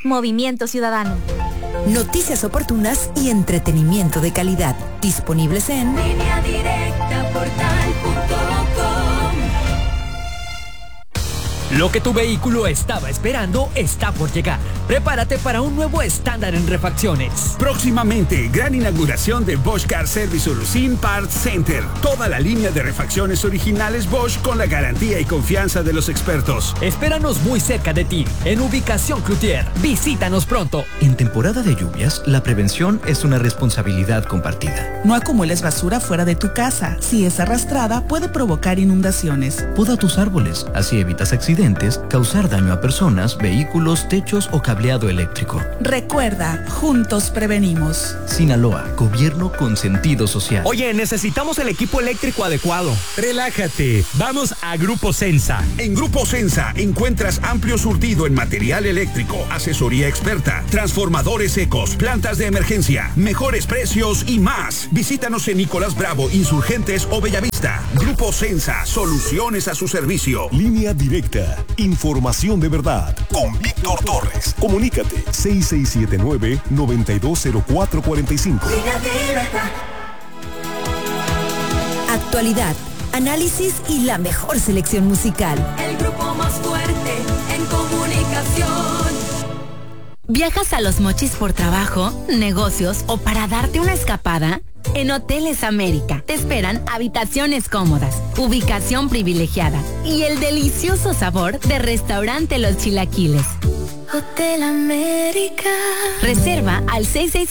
Movimiento Ciudadano. Noticias oportunas y entretenimiento de calidad. Disponibles en Línea Directa, portal.com. Lo que tu vehículo estaba esperando está por llegar. Prepárate para un nuevo estándar en refacciones. Próximamente, gran inauguración de Bosch Car Service Urucín Parts Center. Toda la línea de refacciones originales Bosch con la garantía y confianza de los expertos. Espéranos muy cerca de ti, en Ubicación Cloutier. Visítanos pronto. En temporada de lluvias, la prevención es una responsabilidad compartida. No acumules basura fuera de tu casa. Si es arrastrada, puede provocar inundaciones. Poda tus árboles, así evitas accidentes, causar daño a personas, vehículos, techos o cableado eléctrico. Recuerda, juntos prevenimos. Sinaloa, gobierno con sentido social. Oye, necesitamos el equipo eléctrico adecuado. Relájate, vamos a Grupo Sensa. En Grupo Sensa encuentras amplio surtido en material eléctrico, asesoría experta, transformadores secos, plantas de emergencia, mejores precios y más. Visítanos en Nicolás Bravo, Insurgentes o Bellavista. Grupo Sensa, soluciones a su servicio. Línea Directa, información de verdad, con Víctor Torres. Comunícate 6679-920445. Actualidad, análisis y la mejor selección musical. El grupo más fuerte en comunicación. ¿Viajas a Los Mochis por trabajo, negocios o para darte una escapada? En Hoteles América te esperan habitaciones cómodas, ubicación privilegiada y el delicioso sabor de Restaurante Los Chilaquiles. Hotel América. Reserva al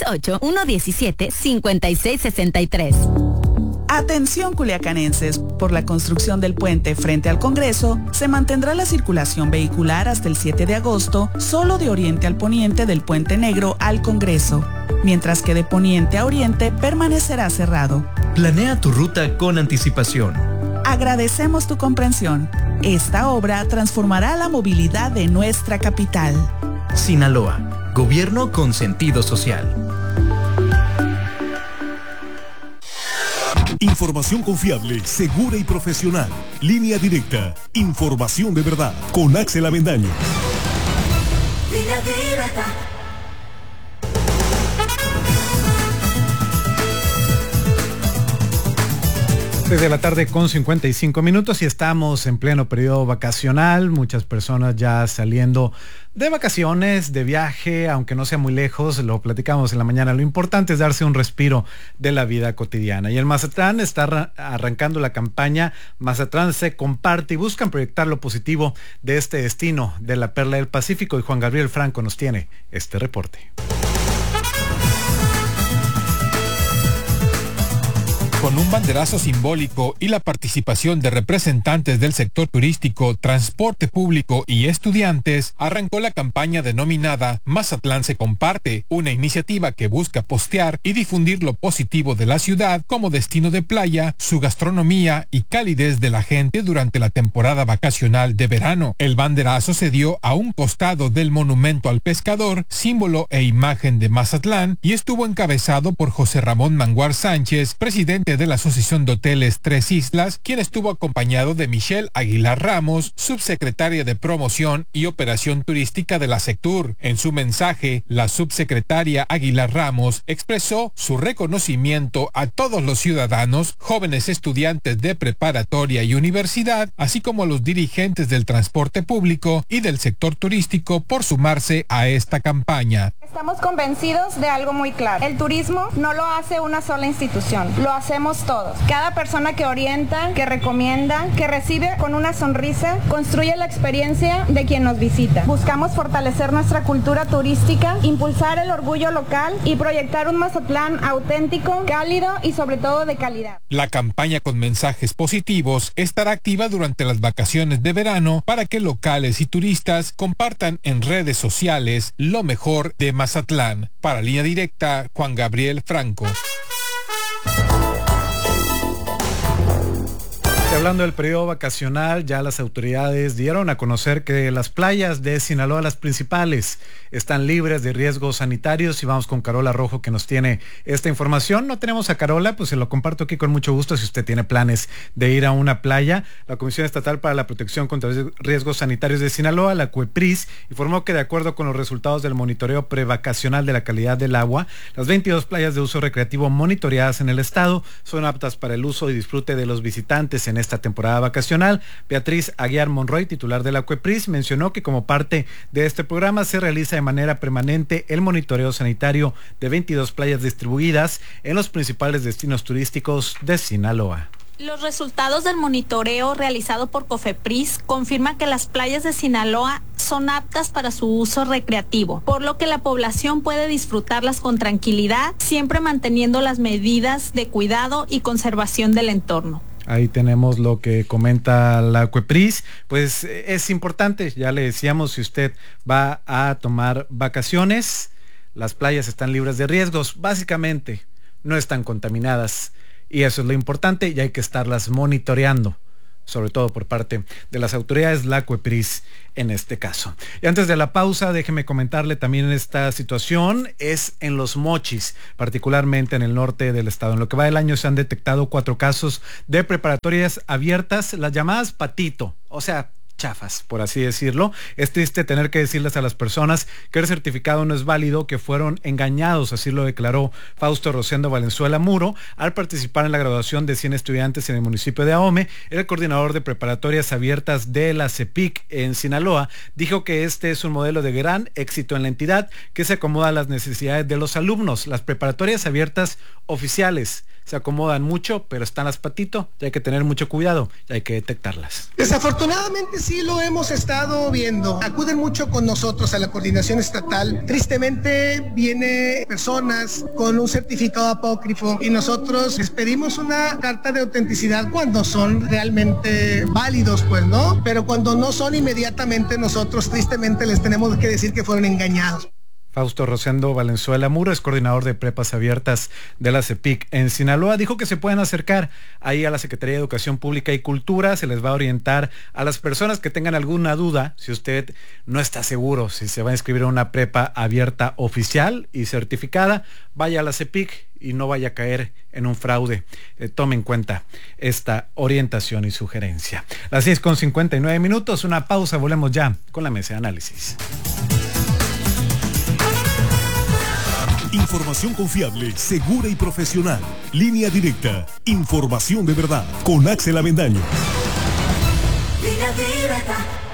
668-117-5663. Atención culiacanenses, por la construcción del puente frente al Congreso, se mantendrá la circulación vehicular hasta el 7 de agosto, solo de oriente al poniente del Puente Negro al Congreso, mientras que de poniente a oriente permanecerá cerrado. Planea tu ruta con anticipación. Agradecemos tu comprensión. Esta obra transformará la movilidad de nuestra capital. Sinaloa, gobierno con sentido social. Información confiable, segura y profesional. Línea Directa, información de verdad, con Axel Avendaño. Línea Directa. 6 de la tarde con 55 minutos y estamos en pleno periodo vacacional, muchas personas ya saliendo de vacaciones, de viaje, aunque no sea muy lejos, lo platicamos en la mañana, lo importante es darse un respiro de la vida cotidiana. Y el Mazatlán está arrancando la campaña Mazatlán se comparte y buscan proyectar lo positivo de este destino de la Perla del Pacífico y Juan Gabriel Franco nos tiene este reporte. Con un banderazo simbólico y la participación de representantes del sector turístico, transporte público y estudiantes, arrancó la campaña denominada Mazatlán se comparte, una iniciativa que busca postear y difundir lo positivo de la ciudad como destino de playa, su gastronomía y calidez de la gente durante la temporada vacacional de verano. El banderazo se dio a un costado del Monumento al Pescador, símbolo e imagen de Mazatlán, y estuvo encabezado por José Ramón Manguar Sánchez, presidente de la Asociación de Hoteles Tres Islas, quien estuvo acompañado de Michelle Aguilar Ramos, subsecretaria de Promoción y Operación Turística de la Sectur. En su mensaje, la subsecretaria Aguilar Ramos expresó su reconocimiento a todos los ciudadanos, jóvenes estudiantes de preparatoria y universidad, así como a los dirigentes del transporte público y del sector turístico por sumarse a esta campaña. Estamos convencidos de algo muy claro. El turismo no lo hace una sola institución, lo hacemos todos. Cada persona que orienta, que recomienda, que recibe con una sonrisa, construye la experiencia de quien nos visita. Buscamos fortalecer nuestra cultura turística, impulsar el orgullo local y proyectar un Mazatlán auténtico, cálido y sobre todo de calidad. La campaña con mensajes positivos estará activa durante las vacaciones de verano para que locales y turistas compartan en redes sociales lo mejor de Mazatlán. Para Línea Directa, Juan Gabriel Franco. Y hablando del periodo vacacional, ya las autoridades dieron a conocer que las playas de Sinaloa, las principales, están libres de riesgos sanitarios. Y vamos con Carola Rojo, que nos tiene esta información. No tenemos a Carola, pues se lo comparto aquí con mucho gusto si usted tiene planes de ir a una playa. La Comisión Estatal para la Protección contra Riesgos Sanitarios de Sinaloa, la COEPRIS, informó que de acuerdo con los resultados del monitoreo prevacacional de la calidad del agua, las 22 playas de uso recreativo monitoreadas en el estado son aptas para el uso y disfrute de los visitantes en esta temporada vacacional. Beatriz Aguiar Monroy, titular de la COEPRIS, mencionó que como parte de este programa se realiza de manera permanente el monitoreo sanitario de 22 playas distribuidas en los principales destinos turísticos de Sinaloa. Los resultados del monitoreo realizado por COFEPRIS confirman que las playas de Sinaloa son aptas para su uso recreativo, por lo que la población puede disfrutarlas con tranquilidad, siempre manteniendo las medidas de cuidado y conservación del entorno. Ahí tenemos lo que comenta la COEPRIS. Pues es importante, ya le decíamos, si usted va a tomar vacaciones, las playas están libres de riesgos, básicamente no están contaminadas. Y eso es lo importante y hay que estarlas monitoreando, sobre todo por parte de las autoridades, la COEPRIS en este caso. Y antes de la pausa, déjeme comentarle también esta situación, es en Los Mochis, particularmente en el norte del estado. En lo que va del año se han detectado 4 casos de preparatorias abiertas, las llamadas patito, o sea, chafas, por así decirlo. Es triste tener que decirles a las personas que el certificado no es válido, que fueron engañados, así lo declaró Fausto Rosendo Valenzuela Muro al participar en la graduación de 100 estudiantes en el municipio de Ahome. El coordinador de preparatorias abiertas de la CEPIC en Sinaloa dijo que este es un modelo de gran éxito en la entidad que se acomoda a las necesidades de los alumnos. Las preparatorias abiertas oficiales se acomodan mucho, pero están las patito, y hay que tener mucho cuidado y hay que detectarlas. Desafortunadamente sí lo hemos estado viendo. Acuden mucho con nosotros a la coordinación estatal. Tristemente viene personas con un certificado apócrifo y nosotros les pedimos una carta de autenticidad cuando son realmente válidos, pues, ¿no? Pero cuando no son, inmediatamente nosotros tristemente les tenemos que decir que fueron engañados. Fausto Rosendo Valenzuela Muro es coordinador de prepas abiertas de la CEPIC en Sinaloa. Dijo que se pueden acercar ahí a la Secretaría de Educación Pública y Cultura. Se les va a orientar a las personas que tengan alguna duda. Si usted no está seguro si se va a inscribir a una prepa abierta oficial y certificada, vaya a la CEPIC y no vaya a caer en un fraude. Tome en cuenta esta orientación y sugerencia. Las 6:59, una pausa, volvemos ya con la mesa de análisis. Información confiable, segura y profesional. Línea directa. Información de verdad. Con Axel Avendaño. Línea directa.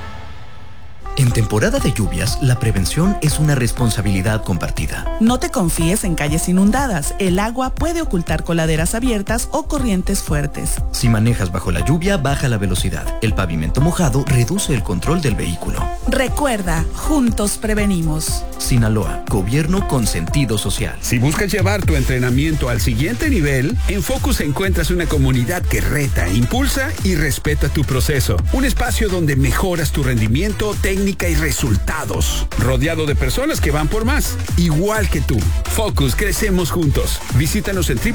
En temporada de lluvias, la prevención es una responsabilidad compartida. No te confíes en calles inundadas. El agua puede ocultar coladeras abiertas o corrientes fuertes. Si manejas bajo la lluvia, baja la velocidad. El pavimento mojado reduce el control del vehículo. Recuerda, juntos prevenimos. Sinaloa, gobierno con sentido social. Si buscas llevar tu entrenamiento al siguiente nivel, en Focus encuentras una comunidad que reta, impulsa y respeta tu proceso. Un espacio donde mejoras tu rendimiento, técnica y resultados. Rodeado de personas que van por más, igual que tú. Focus, crecemos juntos. Visítanos en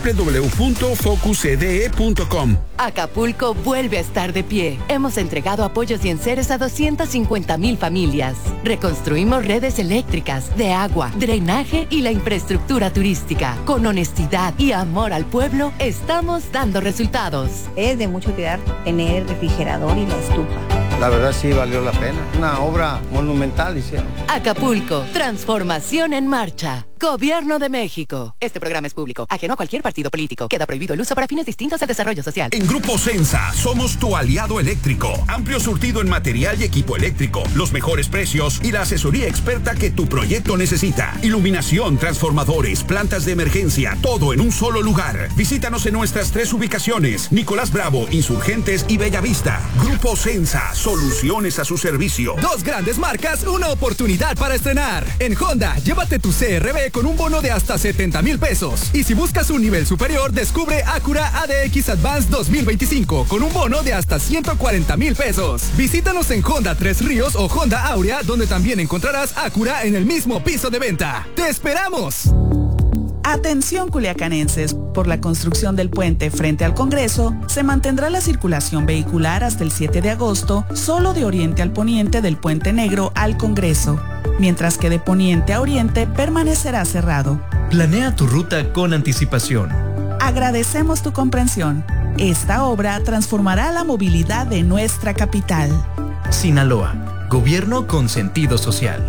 www.focuscde.com. Acapulco vuelve a estar de pie. Hemos entregado apoyos y enseres a 250,000 familias. Reconstruimos redes eléctricas, de agua, drenaje y la infraestructura turística. Con honestidad y amor al pueblo, estamos dando resultados. Es de mucho cuidar tener el refrigerador y la estufa. La verdad sí valió la pena. Una obra monumental hicieron. Acapulco, transformación en marcha. Gobierno de México. Este programa es público, ajeno a cualquier partido político. Queda prohibido el uso para fines distintos al desarrollo social. En Grupo Sensa somos tu aliado eléctrico. Amplio surtido en material y equipo eléctrico, los mejores precios y la asesoría experta que tu proyecto necesita. Iluminación, transformadores, plantas de emergencia, todo en un solo lugar. Visítanos en nuestras 3 ubicaciones: Nicolás Bravo, Insurgentes y Bellavista. Grupo Sensa, soluciones a su servicio. 2 grandes marcas, una oportunidad para estrenar. En Honda, llévate tu CR-V con un bono de hasta 70,000 pesos. Y si buscas un nivel superior, descubre Acura ADX Advance 2025 con un bono de hasta 140,000 pesos. Visítanos en Honda Tres Ríos o Honda Aurea, donde también encontrarás Acura en el mismo piso de venta. ¡Te esperamos! Atención culiacanenses, por la construcción del puente frente al Congreso, se mantendrá la circulación vehicular hasta el 7 de agosto, solo de oriente al poniente del Puente Negro al Congreso, mientras que de poniente a oriente permanecerá cerrado. Planea tu ruta con anticipación. Agradecemos tu comprensión. Esta obra transformará la movilidad de nuestra capital. Sinaloa, gobierno con sentido social.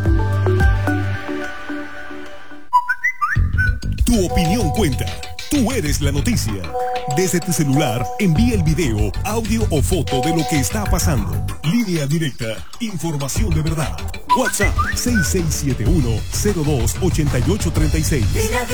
Tu opinión cuenta. Tú eres la noticia. Desde tu celular, envía el video, audio o foto de lo que está pasando. Línea directa. Información de verdad. WhatsApp 6671-028836.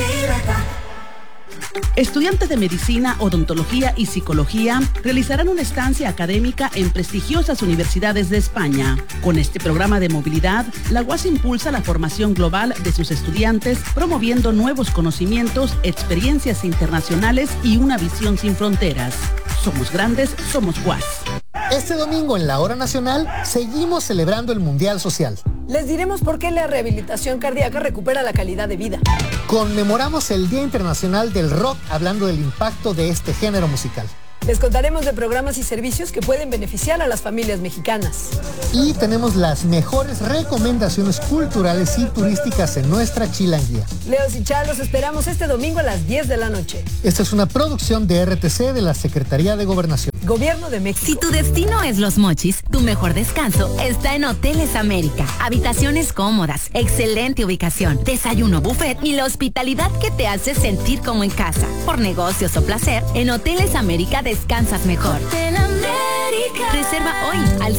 Estudiantes de medicina, odontología y psicología realizarán una estancia académica en prestigiosas universidades de España. Con este programa de movilidad, la UAS impulsa la formación global de sus estudiantes, promoviendo nuevos conocimientos, experiencias internacionales y una visión sin fronteras. Somos grandes, somos UAS. Este domingo en la Hora Nacional seguimos celebrando el Mundial Social. Les diremos por qué la rehabilitación cardíaca recupera la calidad de vida. Conmemoramos el Día Internacional del Rock hablando del impacto de este género musical. Les contaremos de programas y servicios que pueden beneficiar a las familias mexicanas. Y tenemos las mejores recomendaciones culturales y turísticas en nuestra chilanguía. Leos y Chá, los esperamos este domingo a las 10 de la noche. Esta es una producción de RTC de la Secretaría de Gobernación. Gobierno de México. Si tu destino es Los Mochis, tu mejor descanso está en Hoteles América. Habitaciones cómodas, excelente ubicación, desayuno buffet y la hospitalidad que te hace sentir como en casa. Por negocios o placer, en Hoteles América descansas mejor. Hotel América. Reserva hoy al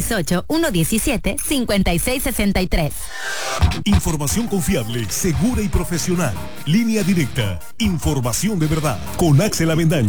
668-117-5663. Información confiable, segura y profesional. Línea directa. Información de verdad. Con Axel Avendaño.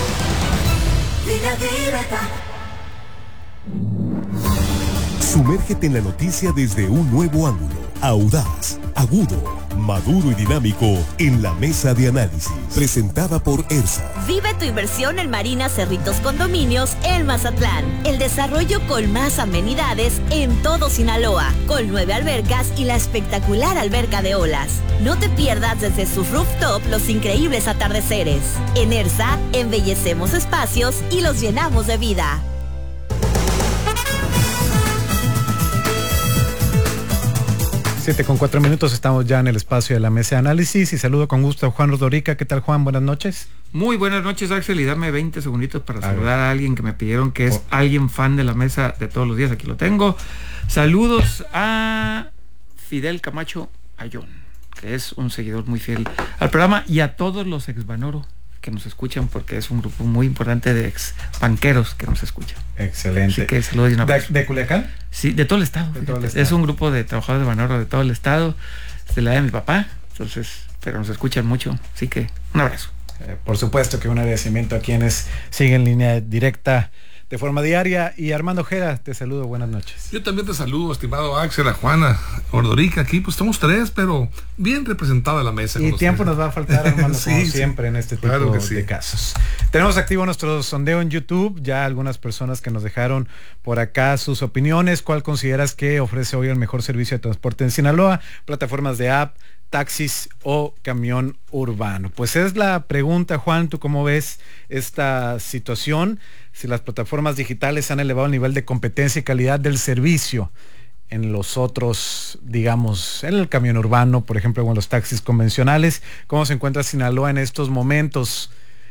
Sumérgete en la noticia desde un nuevo ángulo. Audaz, agudo, maduro y dinámico en la mesa de análisis. Presentada por ERSA. Vive tu inversión en Marina Cerritos Condominios en Mazatlán. El desarrollo con más amenidades en todo Sinaloa, con 9 albercas y la espectacular alberca de olas. No te pierdas desde su rooftop los increíbles atardeceres. En ERSA, embellecemos espacios y los llenamos de vida. 7:04, estamos ya en el espacio de la mesa de análisis y saludo con gusto a Juan Rodorica. ¿Qué tal, Juan? Buenas noches. Muy buenas noches, Axel, y dame 20 segunditos para saludar a alguien que me pidieron que es alguien fan de la mesa de todos los días. Aquí lo tengo. Saludos a Fidel Camacho Ayón, que es un seguidor muy fiel al programa, y a todos los ex Banoro que nos escuchan, porque es un grupo muy importante de ex banqueros que nos escuchan. Excelente. Así que saludos y un abrazo. ¿De Culiacán? Sí, de todo el estado. Es un grupo de trabajadores de Banoro de todo el estado, de la de mi papá, entonces, pero nos escuchan mucho, así que un abrazo. Por supuesto que un agradecimiento a quienes siguen línea directa de forma diaria. Y Armando Ojeda, te saludo, buenas noches. Yo también te saludo, estimado Axel, a Juana Ordorica. Aquí pues estamos 3, pero bien representada la mesa. Y tiempo nos va a faltar, Armando, como siempre en este tipo de casos. Tenemos activo nuestro sondeo en YouTube, ya algunas personas que nos dejaron por acá sus opiniones. ¿Cuál consideras que ofrece hoy el mejor servicio de transporte en Sinaloa? Plataformas de app, taxis o camión urbano. Pues es la pregunta, Juan, ¿tú cómo ves esta situación? Si las plataformas digitales han elevado el nivel de competencia y calidad del servicio en los otros, digamos, en el camión urbano, por ejemplo, o en los taxis convencionales. ¿Cómo se encuentra Sinaloa en estos momentos?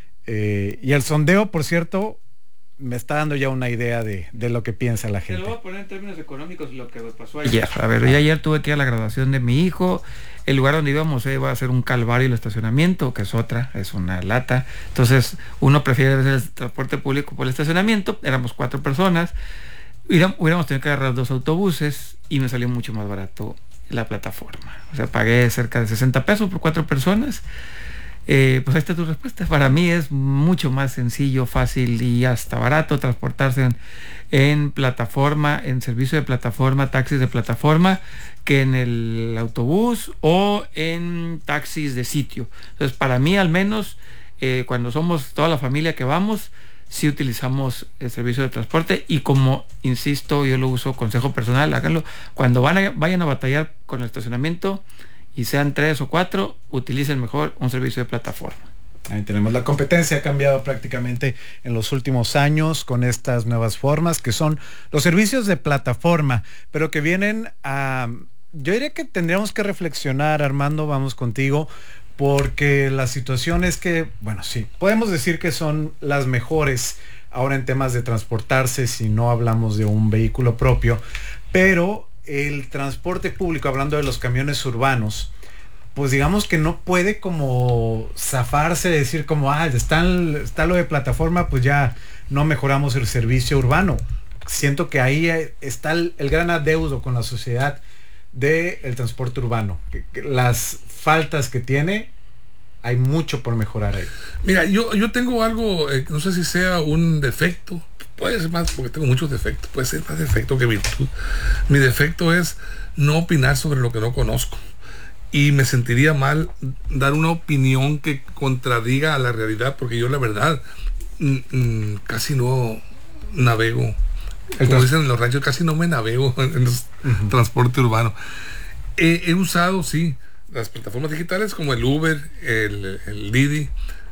Y el sondeo, por cierto, me está dando ya una idea de lo que piensa la gente. Te lo voy a poner en términos económicos lo que pasó ayer. A ver, yo ayer tuve que ir a la graduación de mi hijo. El lugar donde íbamos iba a ser un calvario el estacionamiento, que es una lata. Entonces uno prefiere el transporte público por el estacionamiento. Éramos 4 personas. Hubiéramos tenido que agarrar 2 autobuses y me salió mucho más barato la plataforma. O sea, pagué cerca de 60 pesos por 4 personas. Pues ahí está tu respuesta. Para mí es mucho más sencillo, fácil y hasta barato transportarse en plataforma, en servicio de plataforma, taxis de plataforma, que en el autobús o en taxis de sitio. Entonces, para mí al menos, cuando somos toda la familia que vamos, sí utilizamos el servicio de transporte, y como insisto, yo lo uso, consejo personal, háganlo. Cuando vayan a batallar con el estacionamiento, y sean 3 o 4, utilicen mejor un servicio de plataforma. Ahí tenemos, la competencia ha cambiado prácticamente en los últimos años con estas nuevas formas que son los servicios de plataforma, pero que vienen a... Yo diría que tendríamos que reflexionar, Armando, vamos contigo, porque la situación es que, bueno, sí, podemos decir que son las mejores ahora en temas de transportarse si no hablamos de un vehículo propio, pero el transporte público, hablando de los camiones urbanos, pues digamos que no puede como zafarse de decir como, está lo de plataforma, pues ya no mejoramos el servicio urbano. Siento que ahí está el gran adeudo con la sociedad del transporte urbano. Las faltas que tiene, hay mucho por mejorar ahí. Mira, yo tengo algo, no sé si sea un defecto, puede ser más, porque tengo muchos defectos, puede ser más defecto que virtud. Mi defecto es no opinar sobre lo que no conozco. Y me sentiría mal dar una opinión que contradiga a la realidad, porque yo la verdad casi no navego. Como dicen en los ranchos, casi no me navego en los transporte urbano. He usado, sí, las plataformas digitales como el Uber, el Didi,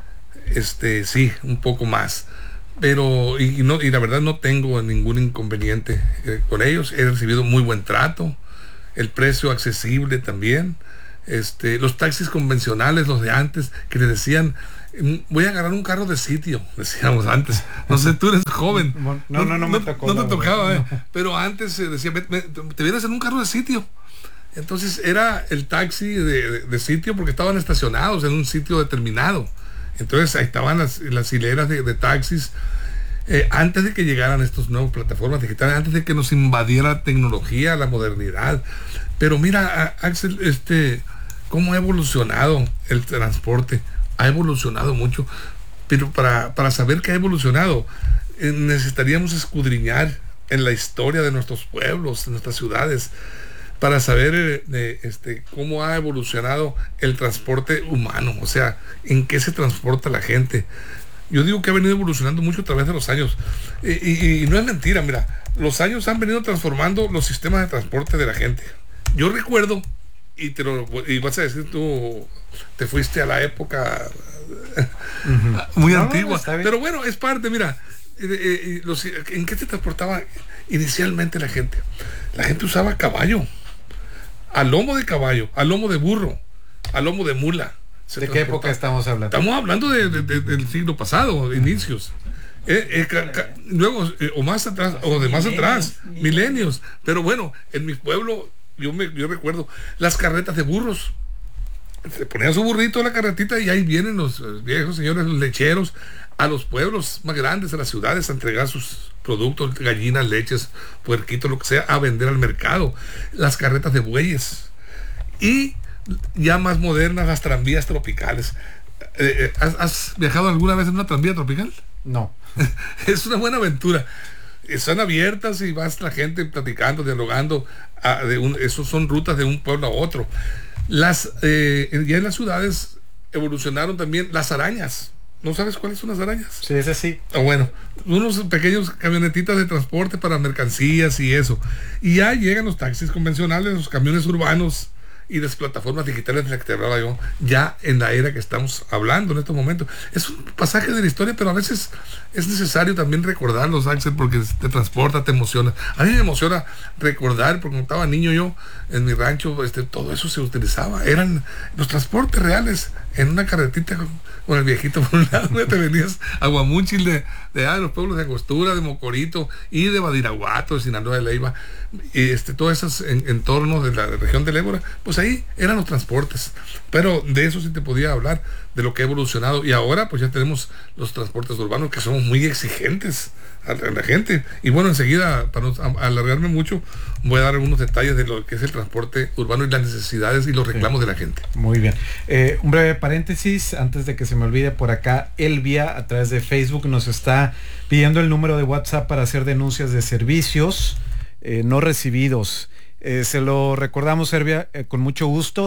sí, un poco más. Pero, y la verdad no tengo ningún inconveniente con ellos. He recibido muy buen trato, el precio accesible también. Los taxis convencionales, los de antes, que le decían, voy a agarrar un carro de sitio, decíamos antes. No sé, tú eres joven. No me tocó. No te tocaba, no. Pero antes se decía, te vienes en un carro de sitio. Entonces era el taxi de sitio porque estaban estacionados en un sitio determinado. Entonces ahí estaban las hileras de taxis. Antes de que llegaran estas nuevas plataformas digitales, antes de que nos invadiera la tecnología, la modernidad. Pero mira, Axel, cómo ha evolucionado el transporte. Ha evolucionado mucho, pero para saber que ha evolucionado necesitaríamos escudriñar en la historia de nuestros pueblos, de nuestras ciudades, para saber cómo ha evolucionado el transporte humano, o sea, en qué se transporta la gente. Yo digo que ha venido evolucionando mucho a través de los años, y no es mentira. Mira, los años han venido transformando los sistemas de transporte de la gente. Yo recuerdo, y vas a decir tú, te fuiste a la época muy antigua, pero bueno, es parte. Mira, ¿en qué se transportaba inicialmente la gente? La gente usaba caballo, a lomo de caballo, a lomo de burro, a lomo de mula. ¿De qué época estamos hablando? Estamos hablando del siglo pasado, de inicios. Luego, o más atrás, o de más atrás, milenios. Pero bueno, en mi pueblo, yo recuerdo las carretas de burros. Se ponía su burrito en la carretita y ahí vienen los viejos señores, los lecheros, a los pueblos más grandes, a las ciudades, a entregar sus productos, gallinas, leches, puerquitos, lo que sea, a vender al mercado. Las carretas de bueyes. Y ya más modernas, las tranvías tropicales. ¿Has viajado alguna vez en una tranvía tropical? No. Es una buena aventura. Están abiertas y vas la gente platicando, dialogando. Esos son rutas de un pueblo a otro. Ya en las ciudades evolucionaron también las arañas. ¿No sabes cuáles son las arañas? Sí, ese sí. Bueno, unos pequeños camionetitas de transporte para mercancías y eso. Y ya llegan los taxis convencionales, los camiones urbanos y las plataformas digitales de las que te hablaba yo, ya en la era que estamos hablando en estos momentos. Es un pasaje de la historia, pero a veces es necesario también recordarlos, Axel, porque te transporta, te emociona. A mí me emociona recordar, porque cuando estaba niño yo en mi rancho, todo eso se utilizaba. Eran los transportes reales en una carretita con el viejito por un lado. Te venías a Guamúchil de los pueblos de Angostura, de Mocorito y de Badiraguato, de Sinaloa de Leiva, y todos esos entornos de la región del Ébora, pues ahí eran los transportes. Pero de eso sí te podía hablar, de lo que ha evolucionado. Y ahora pues ya tenemos los transportes urbanos, que somos muy exigentes a la gente. Y bueno, enseguida, para no alargarme mucho, voy a dar algunos detalles de lo que es el transporte urbano y las necesidades y los reclamos de la gente. Muy bien. Un breve paréntesis antes de que se me olvide. Por acá Elvia, a través de Facebook, nos está pidiendo el número de WhatsApp para hacer denuncias de servicios no recibidos. Se lo recordamos, Elvia, con mucho gusto.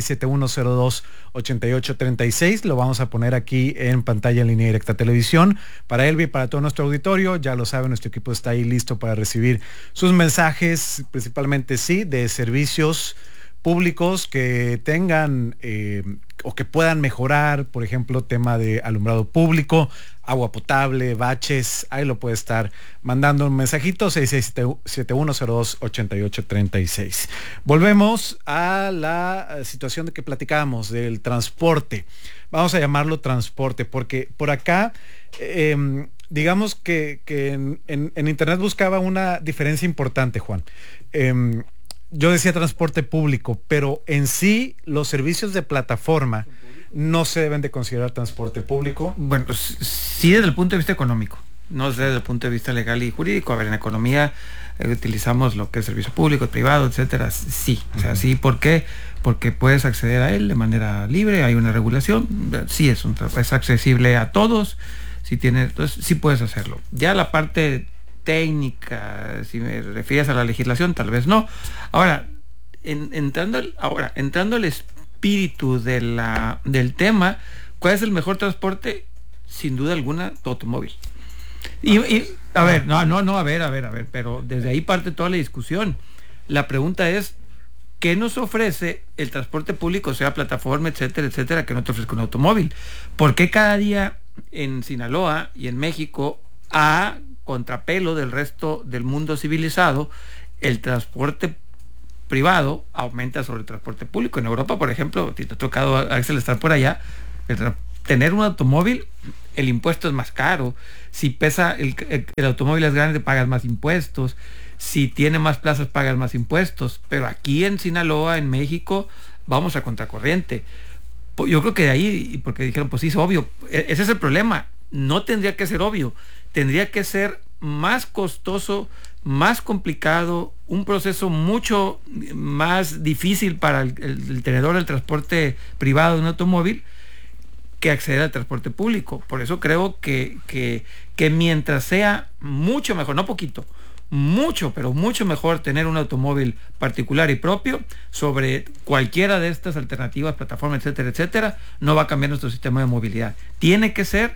6671028836. Lo vamos a poner aquí en pantalla en Línea Directa Televisión para Elvia y para todo nuestro auditorio. Ya lo saben, nuestro equipo está ahí listo para recibir sus mensajes, principalmente sí, de servicios públicos que tengan o que puedan mejorar, por ejemplo, tema de alumbrado público, agua potable, baches, ahí lo puede estar mandando un mensajito, 6671028836. Volvemos a la situación de que platicábamos del transporte. Vamos a llamarlo transporte, porque por acá, digamos que en internet buscaba una diferencia importante, Juan. Yo decía transporte público, pero en sí los servicios de plataforma no se deben de considerar transporte público. Bueno, sí desde el punto de vista económico, no desde el punto de vista legal y jurídico. A ver, en economía utilizamos lo que es servicio público, privado, etcétera. Sí, o sea, sí. ¿Por qué? Porque puedes acceder a él de manera libre, hay una regulación, sí es accesible a todos, si tienes, entonces sí puedes hacerlo. Ya la parte técnica, si me refieres a la legislación, tal vez no. Ahora, entrando al espíritu del tema, ¿cuál es el mejor transporte? Sin duda alguna, tu automóvil. Y a ver, a ver, pero desde ahí parte toda la discusión. La pregunta es, ¿qué nos ofrece el transporte público, sea plataforma, etcétera, etcétera, que no te ofrezca un automóvil? ¿Por qué cada día en Sinaloa y en México, a contrapelo del resto del mundo civilizado, el transporte privado aumenta sobre el transporte público? En Europa, por ejemplo, si te ha tocado, Axel, estar por allá, tener un automóvil, el impuesto es más caro. Si pesa el automóvil es grande, pagas más impuestos. Si tiene más plazas, pagas más impuestos. Pero aquí en Sinaloa, en México, vamos a contracorriente. Yo creo que de ahí, porque dijeron, pues sí, es obvio. Ese es el problema. No tendría que ser obvio. Tendría que ser más costoso, más complicado, un proceso mucho más difícil para el tenedor del transporte privado de un automóvil que acceder al transporte público. Por eso creo que mientras sea mucho mejor, no poquito, mucho, pero mucho mejor tener un automóvil particular y propio sobre cualquiera de estas alternativas, plataformas, etcétera, etcétera, no va a cambiar nuestro sistema de movilidad. Tiene que ser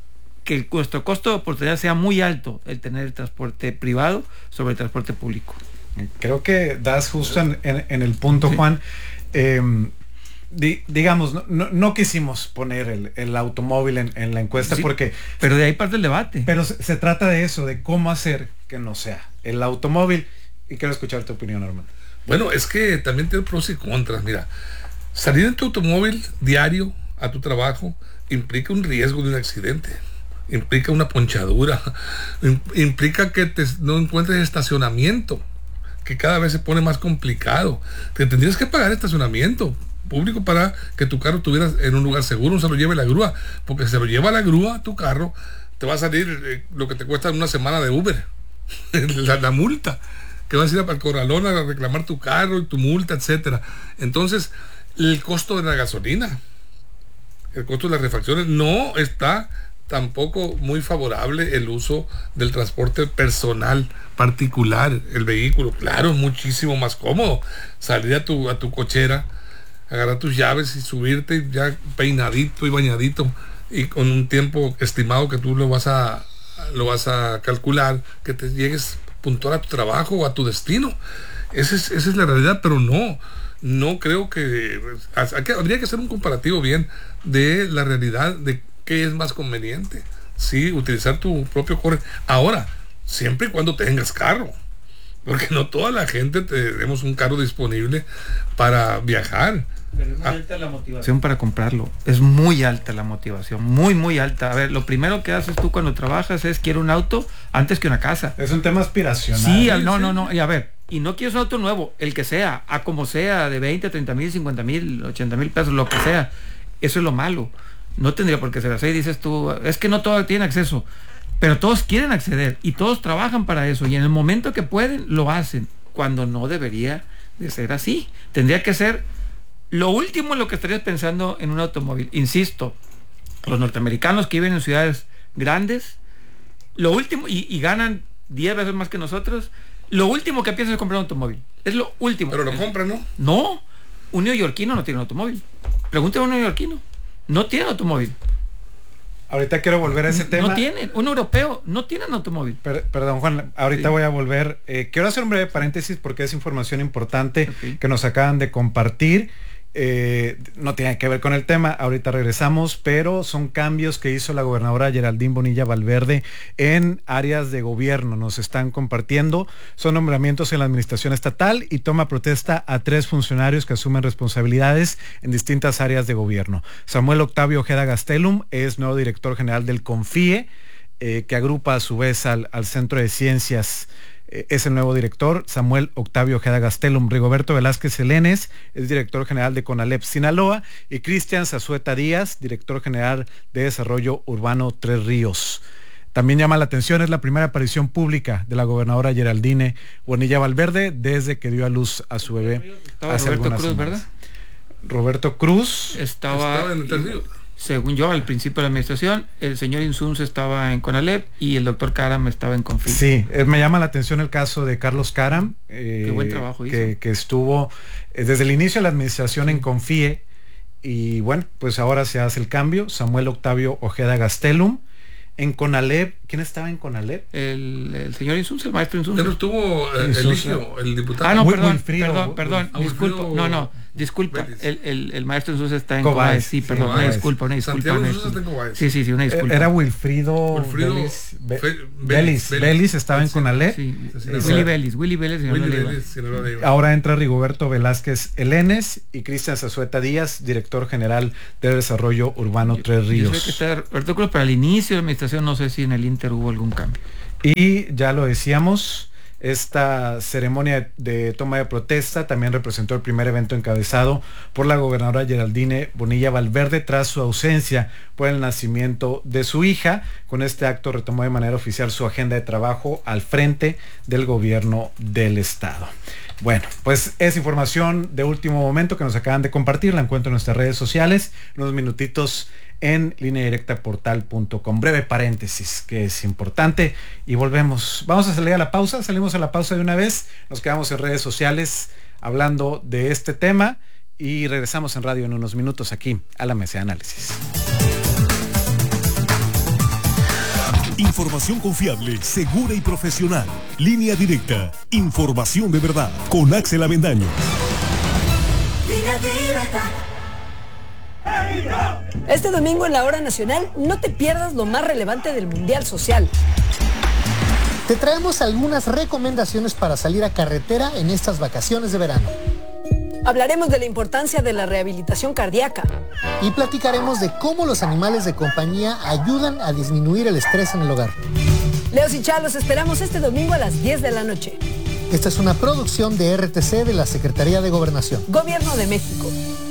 que nuestro costo de oportunidad sea muy alto el tener el transporte privado sobre el transporte público. Creo que das justo en el punto, sí. Juan. Digamos, no quisimos poner el automóvil en la encuesta, sí, porque... Pero de ahí parte el debate. Pero se trata de eso, de cómo hacer que no sea el automóvil. Y quiero escuchar tu opinión, Armando. Bueno, es que también tiene pros y contras. Mira, salir en tu automóvil diario a tu trabajo implica un riesgo de un accidente. Implica una ponchadura, implica que no encuentres estacionamiento, que cada vez se pone más complicado. Te tendrías que pagar estacionamiento público para que tu carro estuviera en un lugar seguro, no se lo lleve la grúa, porque si se lo lleva la grúa, tu carro, te va a salir lo que te cuesta una semana de Uber, la multa, que vas a ir al corralón a reclamar tu carro y tu multa, etcétera. Entonces, el costo de la gasolina, el costo de las refacciones, no está tampoco muy favorable el uso del transporte personal particular, el vehículo. Claro, es muchísimo más cómodo salir a tu cochera, agarrar tus llaves y subirte ya peinadito y bañadito y con un tiempo estimado que tú lo vas a calcular, que te llegues puntual a tu trabajo o a tu destino. Esa es la realidad, pero no creo que habría que hacer un comparativo bien de la realidad de qué es más conveniente. Sí, utilizar tu propio correo. Ahora, siempre y cuando tengas carro, porque no toda la gente tenemos un carro disponible para viajar. Pero es muy alta la motivación para comprarlo. Es muy alta la motivación, muy alta. A ver, lo primero que haces tú cuando trabajas es quiero un auto antes que una casa. Es un tema aspiracional. Sí, no. Y a ver, y no quieres un auto nuevo, el que sea, a como sea, de 20, 30 mil, 50 mil, 80 mil pesos, lo que sea. Eso es lo malo. No tendría por qué ser así. Dices tú, es que no todos tienen acceso, pero todos quieren acceder y todos trabajan para eso, y en el momento que pueden lo hacen, cuando no debería de ser así. Tendría que ser lo último en lo que estarías pensando en un automóvil. Insisto, los norteamericanos que viven en ciudades grandes, lo último, y ganan 10 veces más que nosotros, lo último que piensan es comprar un automóvil. Es lo último. Pero lo compran, ¿no? No, un neoyorquino no tiene un automóvil. Pregúntale a un neoyorquino. No tiene automóvil. Ahorita quiero volver a ese tema. No tienen, un europeo no tiene un automóvil. Perdón, Juan, ahorita voy a volver. Quiero hacer un breve paréntesis porque es información importante que nos acaban de compartir. No tiene que ver con el tema, ahorita regresamos, pero son cambios que hizo la gobernadora Geraldine Bonilla Valverde en áreas de gobierno. Nos están compartiendo, son nombramientos en la administración estatal y toma protesta a 3 funcionarios que asumen responsabilidades en distintas áreas de gobierno. Samuel Octavio Ojeda Gastelum es nuevo director general del CONFIE, que agrupa a su vez al Centro de Ciencias. Es el nuevo director, Samuel Octavio Ojeda Gastelum. Rigoberto Velázquez Elenes es director general de CONALEP Sinaloa, y Cristian Zazueta Díaz, director general de Desarrollo Urbano Tres Ríos. También llama la atención, es la primera aparición pública de la gobernadora Geraldine Bonilla Valverde desde que dio a luz a su bebé hace algunas semanas. ¿Verdad? Roberto Cruz estaba en el Tres Ríos. Según yo, al principio de la administración, el señor Insunz estaba en CONALEP y el doctor Caram estaba en CONFIE. Sí, me llama la atención el caso de Carlos Caram, qué buen trabajo hizo. Que estuvo desde el inicio de la administración en CONFIE, y bueno, pues ahora se hace el cambio. Samuel Octavio Ojeda Gastelum. En CONALEP, ¿quién estaba en CONALEP? El señor Insunz, el maestro Insunz. Pero estuvo Eligio, el diputado. Ah, no, perdón, disculpa. Disculpa, el maestro Insunz está en Cobaes. Sí, perdón, una disculpa. Sí, una disculpa. Era Wilfrido Vélez estaba en CONALEP. Sí, Willy Vélez. Ahora entra Rigoberto Velázquez Elenes y Cristian Zazueta Díaz, director general de Desarrollo Urbano Tres Ríos. Yo sé que está Roberto Cruz, pero al inicio de la administración no sé si en el Inter hubo algún cambio. Y ya lo decíamos, esta ceremonia de toma de protesta también representó el primer evento encabezado por la gobernadora Geraldine Bonilla Valverde tras su ausencia por el nacimiento de su hija. Con este acto retomó de manera oficial su agenda de trabajo al frente del gobierno del estado. Bueno, pues es información de último momento que nos acaban de compartir, la encuentro en nuestras redes sociales, unos minutitos en lineadirectaportal.com. Breve paréntesis que es importante y volvemos. Vamos a salir a la pausa, salimos a la pausa de una vez, nos quedamos en redes sociales hablando de este tema y regresamos en radio en unos minutos aquí a la mesa de análisis. Información confiable, segura y profesional. Línea Directa. Información de verdad. Con Axel Avendaño. Línea Directa. Este domingo en la Hora Nacional no te pierdas lo más relevante del Mundial Social. Te traemos algunas recomendaciones para salir a carretera en estas vacaciones de verano. Hablaremos de la importancia de la rehabilitación cardíaca. Y platicaremos de cómo los animales de compañía ayudan a disminuir el estrés en el hogar. Leos y Chá, los esperamos este domingo a las 10 de la noche. Esta es una producción de RTC de la Secretaría de Gobernación. Gobierno de México.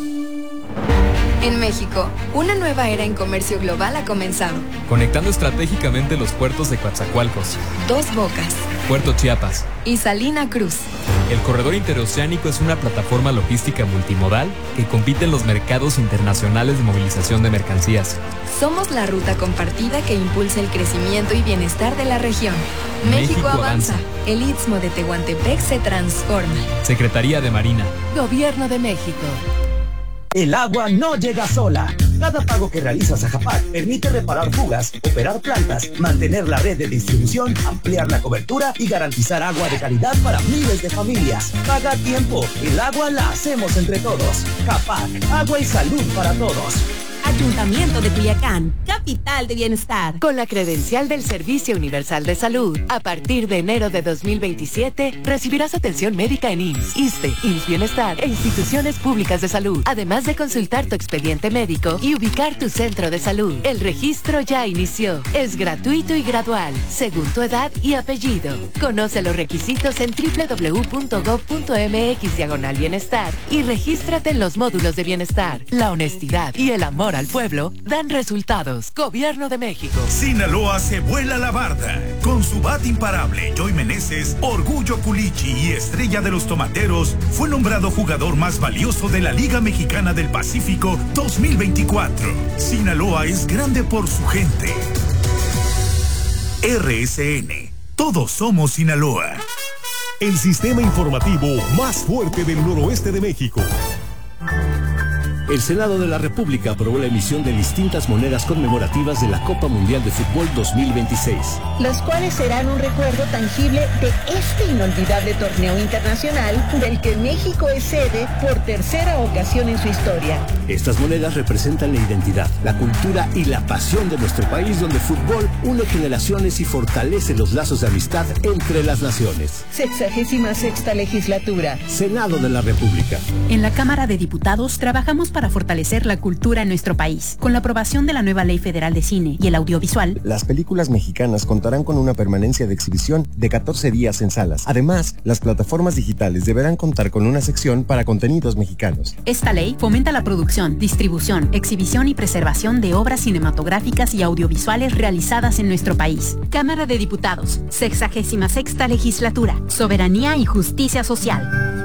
En México, una nueva era en comercio global ha comenzado. Conectando estratégicamente los puertos de Coatzacoalcos, Dos Bocas, Puerto Chiapas y Salina Cruz. El corredor interoceánico es una plataforma logística multimodal que compite en los mercados internacionales de movilización de mercancías. Somos la ruta compartida que impulsa el crecimiento y bienestar de la región. México avanza. El Istmo de Tehuantepec se transforma. Secretaría de Marina. Gobierno de México. El agua no llega sola. Cada pago que realizas a Japac permite reparar fugas, operar plantas, mantener la red de distribución, ampliar la cobertura y garantizar agua de calidad para miles de familias. Paga a tiempo. El agua la hacemos entre todos. Japac, agua y salud para todos. Ayuntamiento de Culiacán, capital de bienestar. Con la credencial del Servicio Universal de Salud, a partir de enero de 2027, recibirás atención médica en IMSS, ISSSTE, IMSS Bienestar e instituciones públicas de salud, además de consultar tu expediente médico y ubicar tu centro de salud. El registro ya inició. Es gratuito y gradual, según tu edad y apellido. Conoce los requisitos en www.gov.mx/bienestar y regístrate en los módulos de bienestar. La honestidad y el amor al pueblo dan resultados. Gobierno de México. Sinaloa se vuela la barda. Con su bat imparable, Joy Meneses, Orgullo Culichi y estrella de los tomateros, fue nombrado jugador más valioso de la Liga Mexicana del Pacífico 2024. Sinaloa es grande por su gente. RSN. Todos somos Sinaloa. El sistema informativo más fuerte del noroeste de México. El Senado de la República aprobó la emisión de distintas monedas conmemorativas de la Copa Mundial de Fútbol 2026. Las cuales serán un recuerdo tangible de este inolvidable torneo internacional del que México es sede por tercera ocasión en su historia. Estas monedas representan la identidad, la cultura y la pasión de nuestro país, donde el fútbol une generaciones y fortalece los lazos de amistad entre las naciones. 66ª legislatura. Senado de la República. En la Cámara de Diputados trabajamos para fortalecer la cultura en nuestro país. Con la aprobación de la nueva Ley Federal de Cine y el audiovisual, las películas mexicanas contarán con una permanencia de exhibición de 14 días en salas. Además, las plataformas digitales deberán contar con una sección para contenidos mexicanos. Esta ley fomenta la producción, distribución, exhibición y preservación de obras cinematográficas y audiovisuales realizadas en nuestro país. Cámara de Diputados, 66ª legislatura, soberanía y justicia social.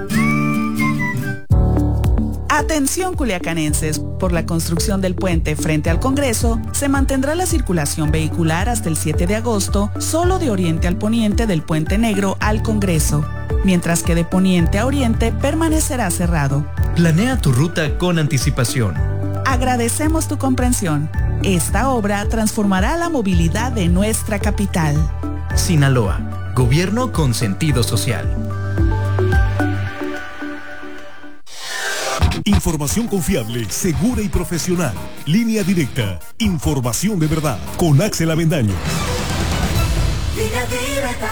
Atención culiacanenses, por la construcción del puente frente al Congreso, se mantendrá la circulación vehicular hasta el 7 de agosto, solo de oriente al poniente del Puente Negro al Congreso, mientras que de poniente a oriente permanecerá cerrado. Planea tu ruta con anticipación. Agradecemos tu comprensión. Esta obra transformará la movilidad de nuestra capital. Sinaloa, gobierno con sentido social. Información confiable, segura y profesional. Línea Directa. Información de verdad. Con Axel Avendaño. Línea Directa.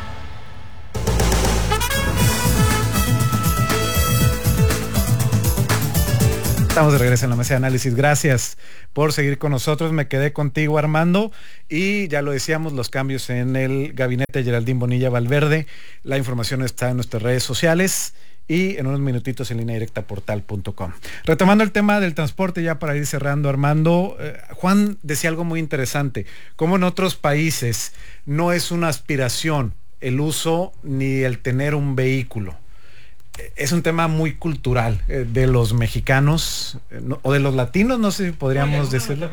Estamos de regreso en la mesa de análisis. Gracias por seguir con nosotros. Me quedé contigo, Armando, y ya lo decíamos, los cambios en el gabinete de Geraldine Bonilla Valverde. La información está en nuestras redes sociales y en unos minutitos en lineadirectaportal.com. Retomando el tema del transporte, ya para ir cerrando, Armando, Juan decía algo muy interesante, como en otros países no es una aspiración el uso ni el tener un vehículo. Es un tema muy cultural de los mexicanos o de los latinos, no sé si podríamos decirlo.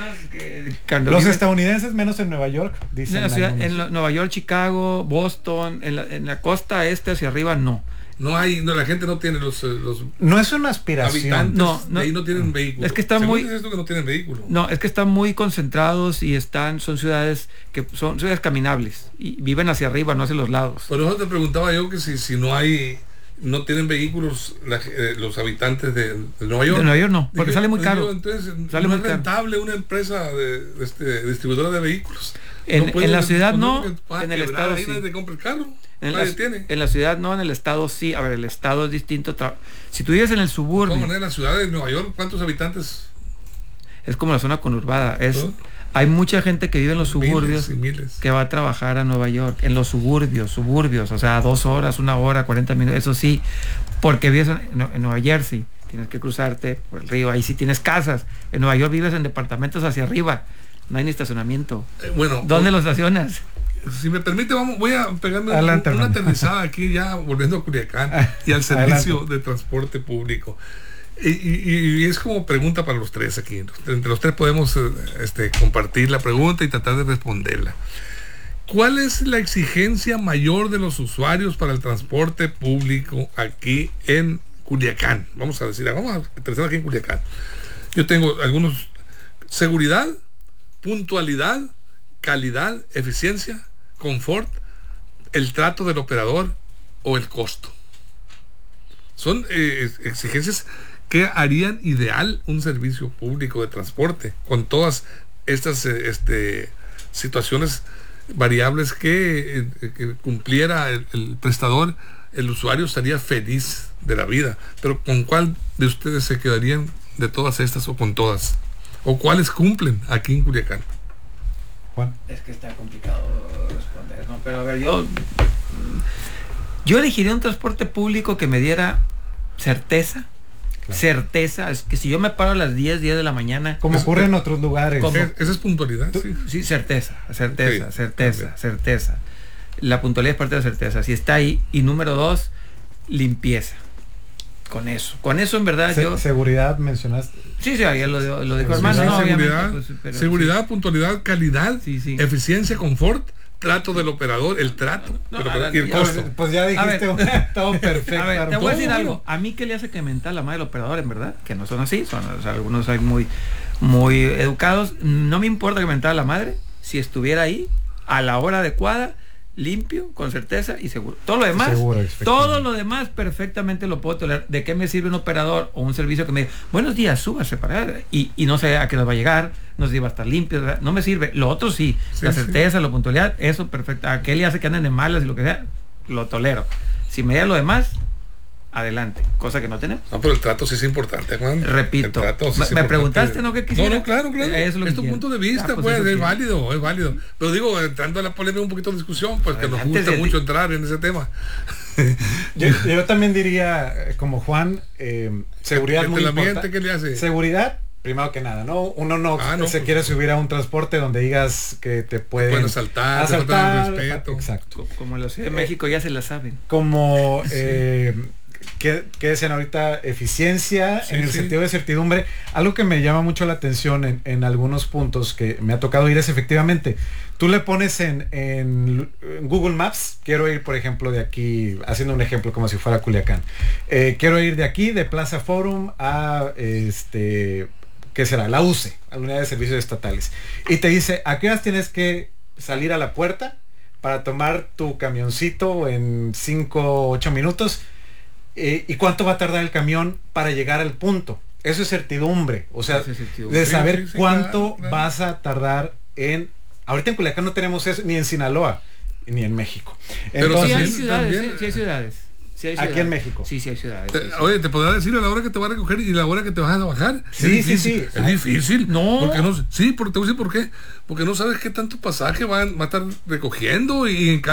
Los estadounidenses, menos en Nueva York, dicen. En Nueva York, Chicago, Boston, en la costa este hacia arriba, no. No hay, no, la gente no tiene los no es una aspiración. Habitantes no, ahí no tienen vehículos. Es que están muy, es esto que no tienen vehículo. No, es que están muy concentrados y son ciudades que son ciudades caminables y viven hacia arriba, no hacia los lados. Por eso te preguntaba yo que si no tienen vehículos los habitantes de Nueva York. De Nueva York no, porque sale muy caro. Entonces, sale no muy es rentable una empresa distribuidora de vehículos. En la ciudad no, en el estado sí. Te compra el carro. En la ciudad no, en el estado sí. A ver, el estado es distinto. Si tú vives en el suburbio. ¿Cómo en la ciudad de Nueva York? ¿Cuántos habitantes? Es como la zona conurbada. Hay mucha gente que vive en los suburbios que va a trabajar a Nueva York. En los suburbios, o sea, 2 horas, 1 hora, 40 minutos. Eso sí, porque vives en Nueva Jersey. Tienes que cruzarte por el río. Ahí sí tienes casas. En Nueva York vives en departamentos hacia arriba. No hay ni estacionamiento. ¿Dónde lo estacionas? Si me permite, voy a pegarme una aterrizada aquí ya volviendo a Culiacán y al servicio de transporte público. Y es como pregunta para los tres aquí. Entre los tres podemos compartir la pregunta y tratar de responderla. ¿Cuál es la exigencia mayor de los usuarios para el transporte público aquí en Culiacán? Vamos a aterrizar aquí en Culiacán. Yo tengo algunos: seguridad, puntualidad, calidad, eficiencia, confort, el trato del operador o el costo. Son exigencias que harían ideal un servicio público de transporte con todas estas situaciones variables que cumpliera el prestador. El usuario estaría feliz de la vida. Pero ¿con cuál de ustedes se quedarían de todas estas o con todas? ¿O cuáles cumplen aquí en Culiacán? Juan. Es que está complicado responder, ¿no? Pero a ver, yo elegiría un transporte público que me diera certeza. Claro. Certeza, es que si yo me paro a las 10 de la mañana, como ocurre en otros lugares, esa es puntualidad. Sí, certeza. La puntualidad es parte de la certeza. Si está ahí. Y número 2, limpieza. Con eso en verdad seguridad mencionaste. Sí, ya lo dijo hermano. Seguridad, puntualidad, calidad, eficiencia, confort, trato del operador, el trato y el costo. Pues ya dijiste todo perfecto. A ver, te voy a decir algo. A mí que le hace que mentar la madre del operador, en verdad, que no son así, o sea, algunos hay muy educados. No me importa que mentara la madre si estuviera ahí a la hora adecuada, limpio, con certeza y seguro. Todo lo demás perfectamente lo puedo tolerar. ¿De qué me sirve un operador o un servicio que me diga, buenos días, súbase para y no sé a qué nos va a llegar, no sé si va a estar limpio, ¿verdad? No me sirve. Lo otro sí, la certeza, la puntualidad, eso perfecto. A qué le hace que anden de malas y lo que sea, lo tolero. Si me da lo demás, adelante, cosa que no tenemos. No, pero el trato sí es importante, Juan. Repito, me preguntaste, ¿no? ¿Qué quisiera? No, claro. Es tu punto de vista, pues es válido. Pero digo, entrando a la polémica, un poquito de discusión, pues que nos gusta mucho entrar en ese tema. yo también diría, como Juan, seguridad muy importante. ¿Qué le hace? Seguridad, primero que nada, ¿no? Uno no se quiere subir a un transporte donde digas que te pueden asaltar, respeto. Exacto. Como en la Ciudad de México ya se la saben. Como que decían ahorita, eficiencia en el sentido de certidumbre. Algo que me llama mucho la atención en algunos puntos que me ha tocado ir es efectivamente, tú le pones en Google Maps, quiero ir por ejemplo de aquí, haciendo un ejemplo como si fuera Culiacán, quiero ir de aquí, de Plaza Forum a ¿qué será? La UCE, a la Unidad de Servicios Estatales, y te dice a qué horas tienes que salir a la puerta para tomar tu camioncito en 5 o 8 minutos. ¿Y cuánto va a tardar el camión para llegar al punto? Eso es certidumbre, o sea, de saber cuánto vas a tardar en... Ahorita en Culiacán no tenemos eso, ni en Sinaloa, ni en México. Entonces, sí hay ciudades. Aquí en México. Sí hay ciudades. Oye, ¿te podrá decir a la hora que te va a recoger y la hora que te vas a bajar? Sí. Es difícil. No. Porque no. Sí, porque te voy a decir por qué. Porque no sabes qué tanto pasaje va a estar recogiendo y en cada